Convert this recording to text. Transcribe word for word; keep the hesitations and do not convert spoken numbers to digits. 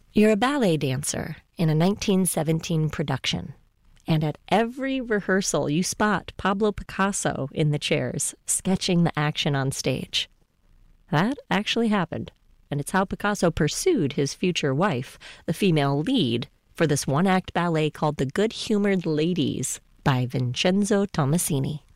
You're a ballet dancer in a nineteen seventeen production, and at every rehearsal you spot Pablo Picasso in the chairs, sketching the action on stage. That actually happened, and it's how Picasso pursued his future wife, the female lead, for this one-act ballet called The Good-Humored Ladies by Vincenzo Tommasini.